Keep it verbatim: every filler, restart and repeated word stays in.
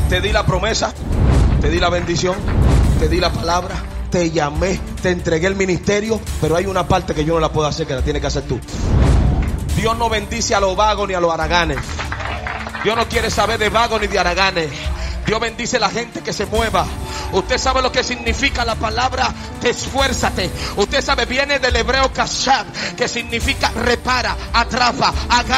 Te di la promesa, te di la bendición, te di la palabra, te llamé, te entregué el ministerio, pero hay una parte que yo no la puedo hacer, que la tienes que hacer tú. Dios no bendice a los vagos ni a los haraganes. Dios no quiere saber de vagos ni de haraganes. Dios bendice a la gente que se mueva. Usted sabe lo que significa la palabra esfuérzate. Usted sabe, viene del hebreo kashab, que significa repara, atrapa, agarra.